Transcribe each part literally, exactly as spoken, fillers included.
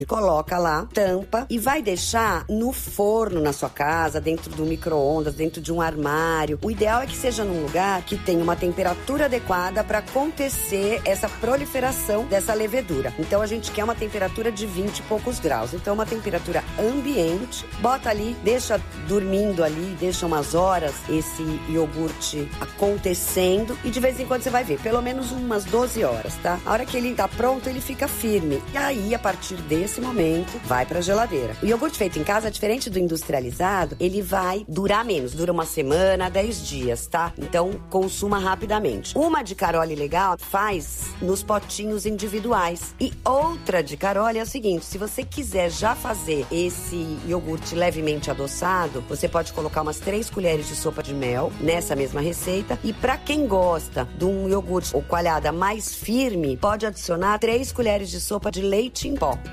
Coloca lá, tampa e vai deixar no forno na sua casa, dentro do micro-ondas, dentro de um armário. O ideal é que seja num lugar que tenha uma temperatura adequada para acontecer essa proliferação dessa levedura. Então a gente quer uma temperatura de vinte e poucos graus. Então uma temperatura ambiente, bota ali, deixa dormindo ali, deixa umas horas esse iogurte acontecendo e de vez em quando você vai ver, pelo menos umas doze horas, tá? A hora que ele tá pronto, ele fica firme. E aí, a partir desse momento, vai pra geladeira. O iogurte feito em casa, diferente do industrializado, ele vai durar menos. Dura uma semana, dez dias, tá? Então, consuma rapidamente. Uma de Carole legal faz nos potinhos individuais. E outra de Carole é o seguinte, se você quiser já fazer esse iogurte levemente adoçado, você pode colocar umas três colheres de sopa de mel nessa mesma receita. E pra quem gosta de um iogurte ou coalhada mais firme, pode adicionar três colheres de sopa de leite em pó.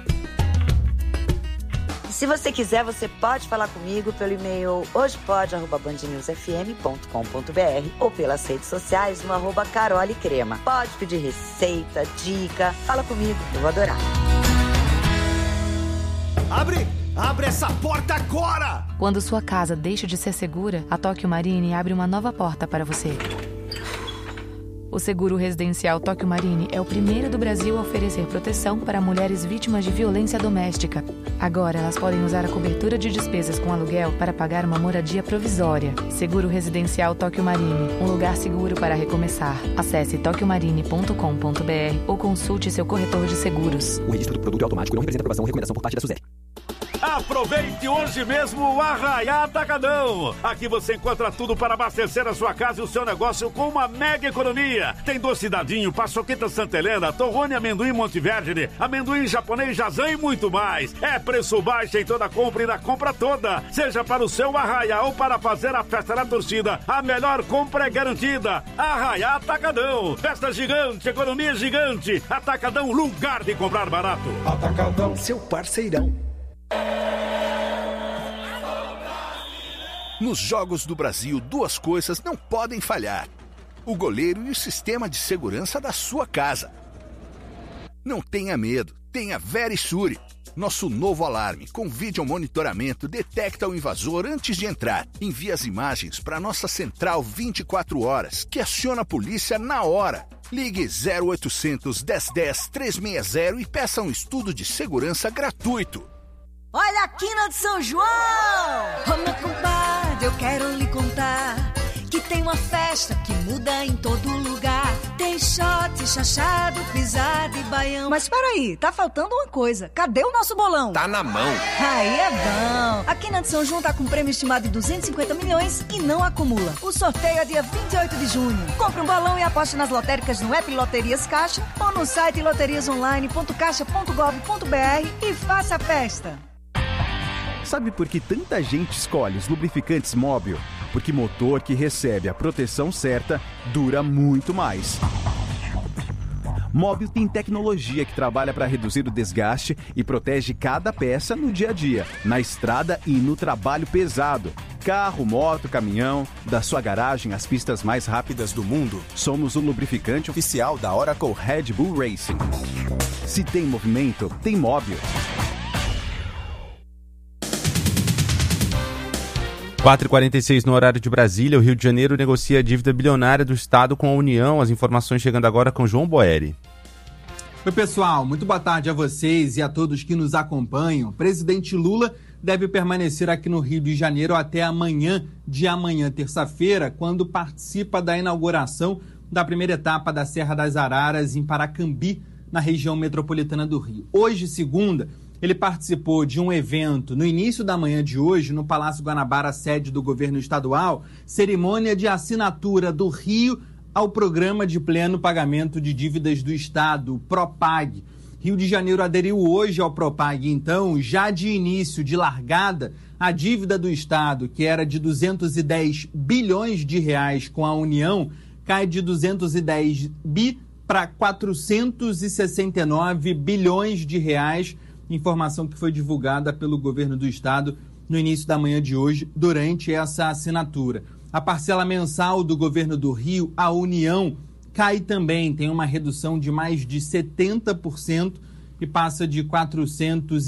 Se você quiser, você pode falar comigo pelo e-mail hojepod arroba band news f m ponto com ponto b r ou pelas redes sociais no arroba Carole Crema. Pode pedir receita, dica, fala comigo, eu vou adorar. Abre! Abre essa porta agora! Quando sua casa deixa de ser segura, a Tóquio Marine abre uma nova porta para você. O seguro residencial Tóquio Marine é o primeiro do Brasil a oferecer proteção para mulheres vítimas de violência doméstica. Agora, elas podem usar a cobertura de despesas com aluguel para pagar uma moradia provisória. Seguro residencial Tóquio Marine, um lugar seguro para recomeçar. Acesse tóquio marine ponto com ponto b r ou consulte seu corretor de seguros. O registro do produto é automático e não representa aprovação ou recomendação por parte da SUSEP. Aproveite hoje mesmo o Arraiá Atacadão. Aqui você encontra tudo para abastecer a sua casa e o seu negócio com uma mega economia. Tem doce dadinho, paçoqueta Santa Helena, torrone amendoim Monteverde, amendoim japonês Jazan e muito mais. É preço baixo em toda compra e na compra toda. Seja para o seu Arraiá ou para fazer a festa da torcida, a melhor compra é garantida. Arraiá Atacadão. Festa gigante, economia gigante. Atacadão, lugar de comprar barato. Atacadão, seu parceirão. Nos Jogos do Brasil, duas coisas não podem falhar: o goleiro e o sistema de segurança da sua casa. Não tenha medo, tenha Verisure. Nosso novo alarme com vídeo monitoramento detecta o invasor antes de entrar. Envia as imagens para nossa central vinte e quatro horas, que aciona a polícia na hora. Ligue zero oitocentos, dez dez, trezentos e sessenta e peça um estudo de segurança gratuito. Olha a quina de São João! Ô meu compadre, eu quero lhe contar que tem uma festa que muda em todo lugar. Tem shot, chachado, pisada e baião. Mas peraí, tá faltando uma coisa. Cadê o nosso bolão? Tá na mão. Aí é bom. A Quina de São João tá com um prêmio estimado de duzentos e cinquenta milhões e não acumula. O sorteio é dia vinte e oito de junho. Compre um bolão e aposte nas lotéricas no app Loterias Caixa ou no site loterias online ponto caixa ponto gov ponto b r e faça a festa. Sabe por que tanta gente escolhe os lubrificantes Móbil? Porque motor que recebe a proteção certa dura muito mais. Móbil tem tecnologia que trabalha para reduzir o desgaste e protege cada peça no dia a dia, na estrada e no trabalho pesado. Carro, moto, caminhão, da sua garagem às pistas mais rápidas do mundo. Somos o lubrificante oficial da Oracle Red Bull Racing. Se tem movimento, tem Móbil. quatro e quarenta e seis no horário de Brasília, o Rio de Janeiro negocia a dívida bilionária do Estado com a União. As informações chegando agora com João Boeri. Oi, pessoal. Muito boa tarde a vocês e a todos que nos acompanham. O presidente Lula deve permanecer aqui no Rio de Janeiro até amanhã, de amanhã, terça-feira, quando participa da inauguração da primeira etapa da Serra das Araras em Paracambi, na região metropolitana do Rio. Hoje, segunda, ele participou de um evento no início da manhã de hoje, no Palácio Guanabara, sede do governo estadual, cerimônia de assinatura do Rio ao Programa de Pleno Pagamento de Dívidas do Estado, o PROPAG. Rio de Janeiro aderiu hoje ao PROPAG, então, já de início, de largada, a dívida do Estado, que era de duzentos e dez bilhões de reais com a União, cai de duzentos e dez bi para quatrocentos e sessenta e nove bilhões de reais, informação que foi divulgada pelo governo do estado no início da manhã de hoje, durante essa assinatura. A parcela mensal do governo do Rio, a União, cai também, tem uma redução de mais de setenta por cento e passa de quatrocentos